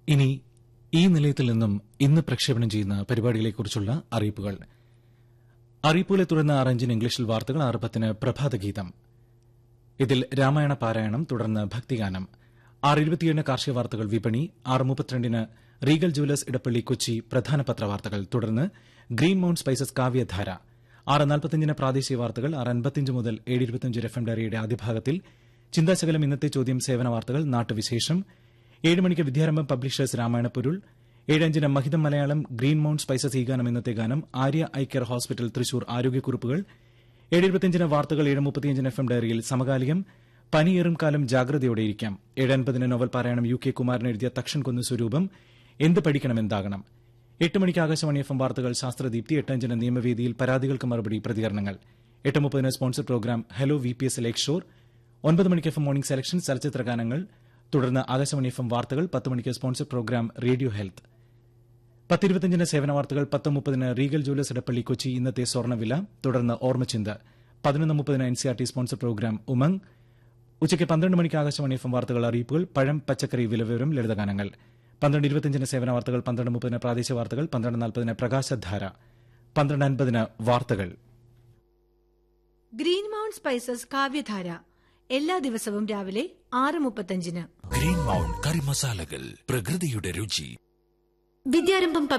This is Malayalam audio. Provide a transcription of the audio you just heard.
ഇനി ഈ നിലയത്തിൽ നിന്നും ഇന്ന് പ്രക്ഷേപണം ചെയ്യുന്ന പരിപാടികളെക്കുറിച്ചുള്ള അറിയിപ്പുകൾ. അറിയിപ്പുകളെ തുടർന്ന് 6:05 ഇംഗ്ലീഷിൽ വാർത്തകൾ, 6:10 പ്രഭാതഗീതം. ഇതിൽ രാമായണ പാരായണം, തുടർന്ന് ഭക്തിഗാനം. 6:27 കാർഷിക വാർത്തകൾ, വിപണി. 6:32 റീഗൽ ജുവലേഴ്സ് ഇടപ്പള്ളി കൊച്ചി പ്രധാന പത്രവാർത്തകൾ, തുടർന്ന് ഗ്രീൻ മൌണ്ട് സ്പൈസസ് കാവ്യധാര. 6:45 പ്രാദേശിക വാർത്തകൾ. 6:55 മുതൽ 7:25 FM ഡയറിയുടെ ആദ്യഭാഗത്തിൽ ചിന്താശകലം, ഇന്നത്തെ ചോദ്യം, സേവന വാർത്തകൾ, നാട്ടുവിശേഷം. 7 മണിക്ക് വിദ്യാരംഭം പബ്ലിഷേഴ്സ് രാമായണ പൊരുൾ. 7:05 മഹിതം മലയാളം, ഗ്രീൻ മൌണ്ട് സ്പൈസസ് ഈ ഗാനം, ഇന്നത്തെ ഗാനം, Arya eye care hospital Thrissur ആരോഗ്യക്കുറിപ്പുകൾ. 7:25 വാർത്തകൾ. 7:35 FM ഡയറിയിൽ സമകാലികം, പനിയേറും കാലം ജാഗ്രതയോടെയിരിക്കാം. 7:50 നോവൽ പാരായണം, UK കുമാരൻ എഴുതിയ തക്ഷൻ കൊന്നു സ്വരൂപം, എന്ത് പഠിക്കണം എന്താകണം. 8 മണിക്ക് ആകാശവാണി FM വാർത്തകൾ, ശാസ്ത്രദീപ്തി. 8:05 നിയമവേദിയിൽ പരാതികൾക്ക് മറുപടി, പ്രതികരണങ്ങൾ. 8:30 സ്പോൺസർ പ്രോഗ്രാം ഹലോ VPS ലേക്ക് ഷോർ. 9 മണിക്ക് FM മോർണിംഗ് സെലക്ഷൻ, ചലച്ചിത്ര ഗാനങ്ങൾ, തുടർന്ന് ആകാശവാണി FM വാർത്തകൾ. 10 മണിക്ക് സ്പോൺസർ പ്രോഗ്രാം റേഡിയോ ഹെൽത്ത്. 10:25 സേവന വാർത്തകൾ. 10:30 റീഗൽ ജുവലേഴ്സ് ഇടപ്പള്ളി കൊച്ചി ഇന്നത്തെ സ്വർണ്ണവില, തുടർന്ന് ഓർമ്മച്ചിന്ത. 11:30 NCERT സ്പോൺസർ പ്രോഗ്രാം ഉമംഗ്. ഉച്ചയ്ക്ക് 12 മണിക്ക് ആകാശവാണി FM വാർത്തകൾ, അറിയിപ്പുകൾ, പഴം പച്ചക്കറി വിലവിവരം, ലളിതഗാനങ്ങൾ. 12:25 സേവന വാർത്തകൾ. 12:30 പ്രാദേശിക വാർത്തകൾ. 12:40 പ്രകാശധാര. 12:50 വാർത്തകൾ. ഗ്രീൻ മൌണ്ട് സ്പൈസസ് കാവ്യധാര എല്ലാ ദിവസവും രാവിലെ 6:35. ഗ്രീൻ മൌണ്ട് കറി മസാലകൾ, പ്രകൃതിയുടെ രുചി. വിദ്യാരംഭം